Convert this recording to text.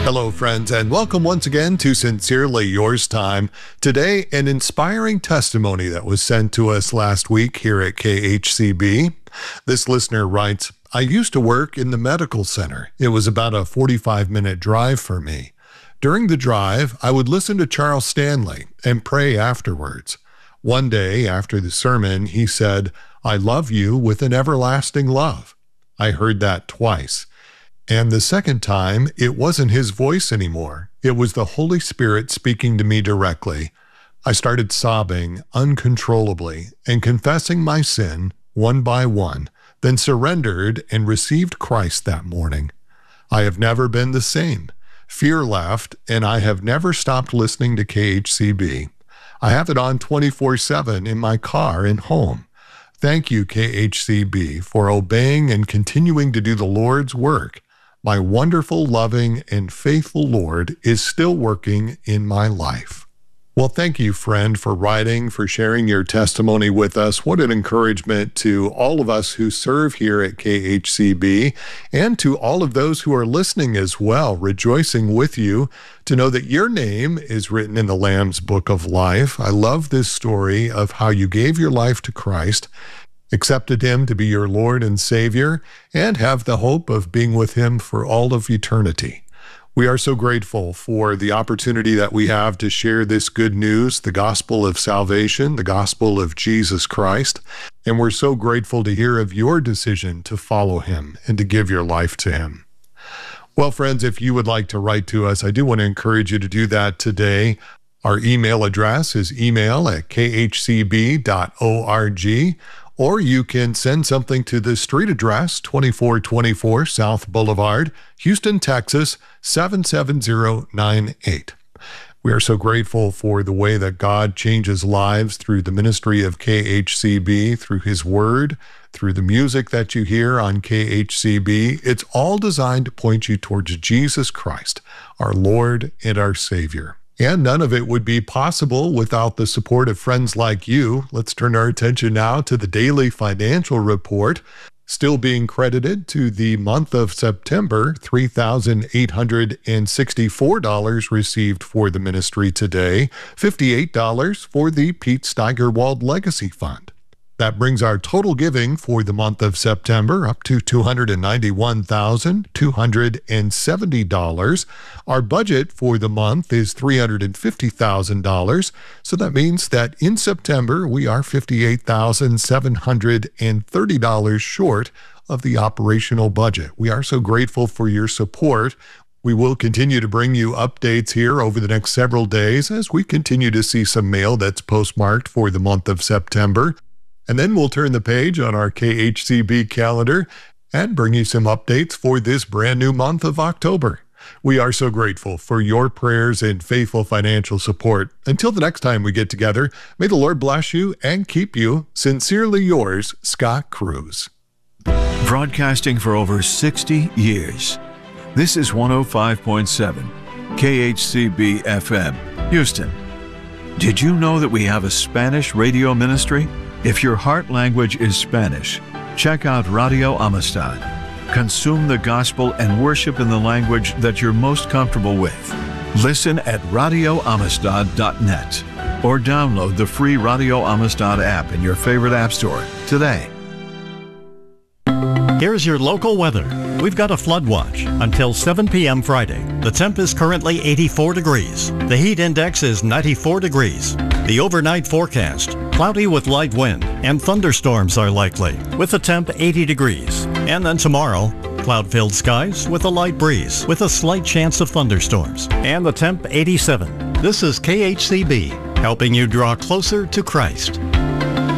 Hello, friends, and welcome once again to Sincerely Yours Time. Today, an inspiring testimony that was sent to us last week here at KHCB. This listener writes, I used to work in the medical center. It was about a 45-minute drive for me. During the drive, I would listen to Charles Stanley and pray afterwards. One day after the sermon, he said, I love you with an everlasting love. I heard that twice. And the second time, it wasn't his voice anymore. It was the Holy Spirit speaking to me directly. I started sobbing uncontrollably and confessing my sin one by one, then surrendered and received Christ that morning. I have never been the same. Fear left, and I have never stopped listening to KHCB. I have it on 24/7 in my car and home. Thank you, KHCB, for obeying and continuing to do the Lord's work. My wonderful, loving, and faithful Lord is still working in my life. Well, thank you, friend, for writing, for sharing your testimony with us. What an encouragement to all of us who serve here at KHCB and to all of those who are listening as well, rejoicing with you to know that your name is written in the Lamb's Book of Life. I love this story of how you gave your life to Christ, accepted him to be your Lord and Savior, and have the hope of being with him for all of eternity. We are so grateful for the opportunity that we have to share this good news, the gospel of salvation, the gospel of Jesus Christ, and we're so grateful to hear of your decision to follow him and to give your life to him. Well, friends, if you would like to write to us, I do want to encourage you to do that today. Our email address is email@khcb.org. Or you can send something to the street address, 2424 South Boulevard, Houston, Texas, 77098. We are so grateful for the way that God changes lives through the ministry of KHCB, through his word, through the music that you hear on KHCB. It's all designed to point you towards Jesus Christ, our Lord and our Savior. And none of it would be possible without the support of friends like you. Let's turn our attention now to the daily financial report. Still being credited to the month of September, $3,864 received for the ministry today, $58 for the Pete Steigerwald Legacy Fund. That brings our total giving for the month of September up to $291,270. Our budget for the month is $350,000. So that means that in September, we are $58,730 short of the operational budget. We are so grateful for your support. We will continue to bring you updates here over the next several days as we continue to see some mail that's postmarked for the month of September. And then we'll turn the page on our KHCB calendar and bring you some updates for this brand new month of October. We are so grateful for your prayers and faithful financial support. Until the next time we get together, may the Lord bless you and keep you. Sincerely yours, Scott Cruz. Broadcasting for over 60 years. This is 105.7 KHCB FM, Houston. Did you know that we have a Spanish radio ministry? If your heart language is Spanish, check out Radio Amistad. Consume the gospel and worship in the language that you're most comfortable with. Listen at radioamistad.net or download the free Radio Amistad app in your favorite app store today. Here's your local weather. We've got a flood watch until 7 p.m. Friday. The temp is currently 84 degrees. The heat index is 94 degrees. The overnight forecast, cloudy with light wind and thunderstorms are likely, with a temp 80 degrees. And then tomorrow, cloud-filled skies with a light breeze with a slight chance of thunderstorms. And the temp 87. This is KHCB, helping you draw closer to Christ.